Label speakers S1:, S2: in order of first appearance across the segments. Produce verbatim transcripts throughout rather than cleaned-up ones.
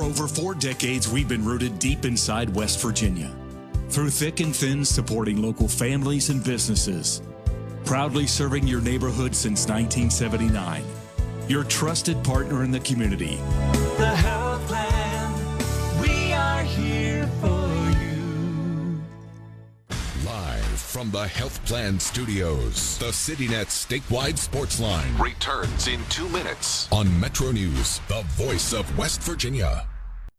S1: over four decades, we've been rooted deep inside West Virginia. Through thick and thin, supporting local families and businesses. Proudly serving your neighborhood since nineteen seventy-nine. Your trusted partner in the community.
S2: The Health Plan, we are here for you.
S3: Live from the Health Plan Studios, the CityNet statewide sports line returns in two minutes on Metro News, the voice of West Virginia.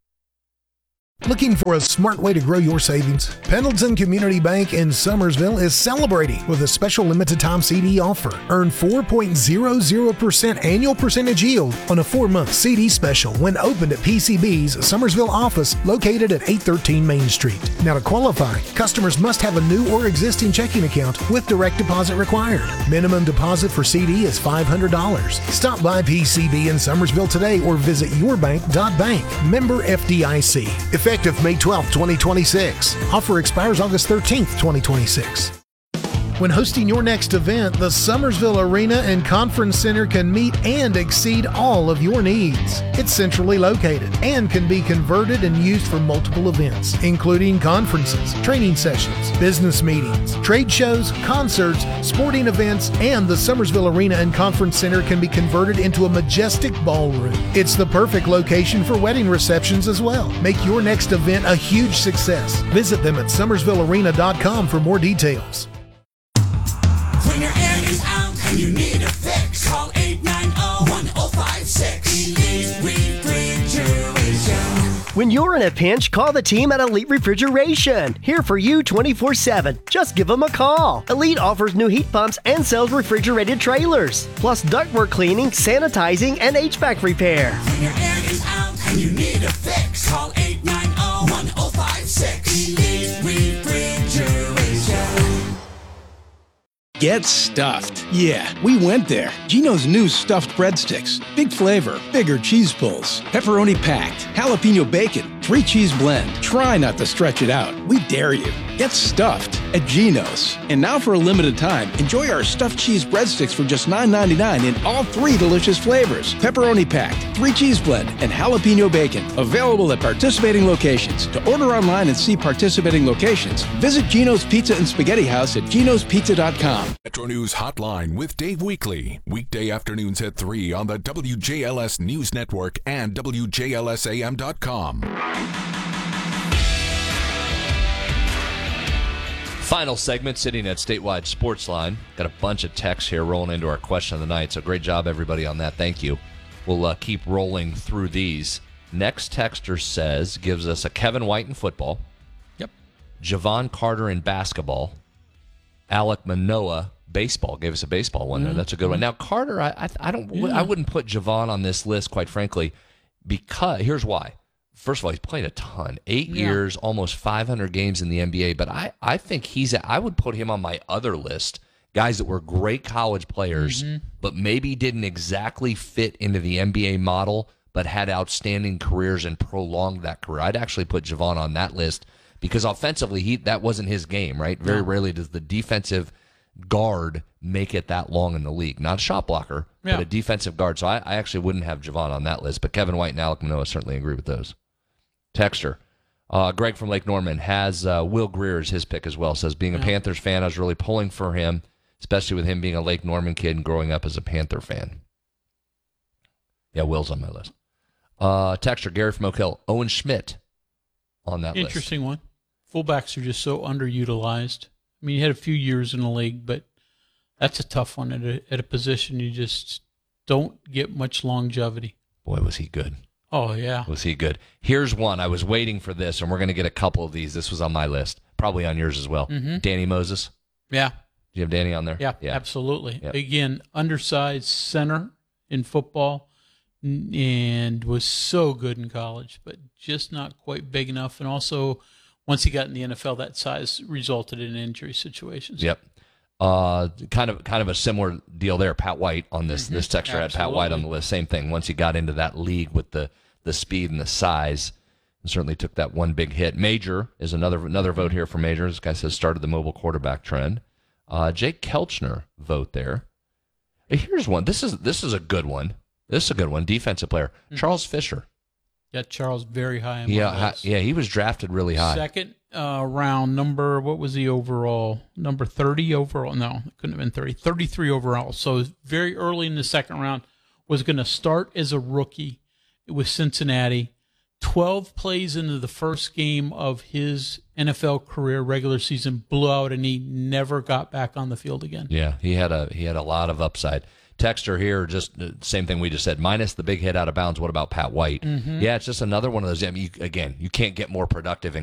S4: Looking for a smart way to grow your savings? Pendleton Community Bank in Summersville is celebrating with a special limited-time C D offer. Earn four point zero zero percent annual percentage yield on a four-month C D special when opened at P C B's Summersville office located at eight thirteen Main Street. Now to qualify, customers must have a new or existing checking account with direct deposit required. Minimum deposit for C D is five hundred dollars. Stop by P C B in Summersville today or visit your bank dot bank. Member F D I C. Effective May twelfth, twenty twenty-six. Offer expires August thirteenth, twenty twenty-six. When hosting your next event, the Summersville Arena and Conference Center can meet and exceed all of your needs. It's centrally located and can be converted and used for multiple events, including conferences, training sessions, business meetings, trade shows, concerts, sporting events, and the Summersville Arena and Conference Center can be converted into a majestic ballroom. It's the perfect location for wedding receptions as well. Make your next event a huge success. Visit them at summersville arena dot com for more details.
S2: When your air is out and you need a fix, call eight nine zero, one zero five six. Elite Refrigeration.
S5: When you're in a pinch, call the team at Elite Refrigeration. Here for you twenty-four seven. Just give them a call. Elite offers new heat pumps and sells refrigerated trailers, plus ductwork cleaning, sanitizing, and H V A C repair.
S2: When your air is out and you need a fix, call eight nine zero, one zero five six. Elite Refrigeration.
S6: Get stuffed. Yeah, we went there. Gino's new stuffed breadsticks. Big flavor, bigger cheese pulls, pepperoni packed, jalapeno bacon, three cheese blend. Try not to stretch it out. We dare you. Get stuffed at Gino's. And now for a limited time, enjoy our stuffed cheese breadsticks for just nine ninety-nine in all three delicious flavors. Pepperoni packed, three cheese blend, and jalapeno bacon. Available at participating locations. To order online and see participating locations, visit Gino's Pizza and Spaghetti House at ginos pizza dot com.
S3: Metro News Hotline with Dave Weekley. Weekday afternoons at three on the W J L S News Network and W J L S A M dot com.
S7: Final segment, sitting at Statewide Sports Line. Got a bunch of texts here rolling into our question of the night, so great job, everybody, on that. Thank you. We'll uh, keep rolling through these. Next texter says, gives us a Kevin White in football.
S8: Yep.
S7: Javon Carter in basketball. Alek Manoah, baseball. Gave us a baseball one there. That's a good one. Now, Carter, I I, I don't, yeah. I wouldn't put Javon on this list, quite frankly, because, here's why. First of all, he's played a ton. Eight yeah. years, almost five hundred games in the N B A. But I, I think he's, I would put him on my other list. Guys that were great college players, mm-hmm. but maybe didn't exactly fit into the N B A model, but had outstanding careers and prolonged that career. I'd actually put Javon on that list because offensively, he that wasn't his game, right? Very no. rarely does the defensive guard make it that long in the league. Not a shot blocker, yeah. but a defensive guard. So I, I actually wouldn't have Javon on that list. But Kevin White and Alek Manoah certainly agree with those. Texter. Uh, Greg from Lake Norman has uh, Will Greer as his pick as well. Says, being a yeah. Panthers fan, I was really pulling for him, especially with him being a Lake Norman kid and growing up as a Panther fan. Yeah, Will's on my list. Uh, Texter, Gary from Oak Hill. Owen Schmidt on that
S8: Interesting
S7: list.
S8: Interesting one. Fullbacks are just so underutilized. I mean, he had a few years in the league, but that's a tough one at a, at a position you just don't get much longevity.
S7: Boy, was he good.
S8: Oh, yeah.
S7: Was he good? Here's one. I was waiting for this, and we're going to get a couple of these. This was on my list, probably on yours as well. Mm-hmm. Danny Moses.
S8: Yeah.
S7: Do you have Danny on there?
S8: Yeah, yeah. absolutely.
S7: Yep.
S8: Again, undersized center in football and was so good in college, but just not quite big enough. And also, once he got in the N F L, that size resulted in injury situations.
S7: Yep. Uh, kind of, kind of a similar deal there. Pat White on this. Mm-hmm. This texture had Pat White on the list. Same thing. Once he got into that league with the the speed and the size, and certainly took that one big hit. Major is another another vote here for Major. This guy says started the mobile quarterback trend. Uh, Jake Kelchner vote there. Here's one. This is this is a good one. This is a good one. Defensive player. Mm-hmm. Charles Fisher.
S8: Yeah, Charles very high. On
S7: Yeah,
S8: my
S7: hi,
S8: list.
S7: yeah, he was drafted really high.
S8: Second uh, round, number, what was the overall? Number thirty overall? No, it couldn't have been thirty. thirty-three overall. So very early in the second round, was going to start as a rookie with Cincinnati. twelve plays into the first game of his N F L career, regular season, blew out, and he never got back on the field again.
S7: Yeah, he had a he had a lot of upside. Texter here, just the same thing we just said, minus the big hit out of bounds. What about Pat White?
S8: Mm-hmm.
S7: Yeah, it's just another one of those. I mean, you, again, you can't get more productive in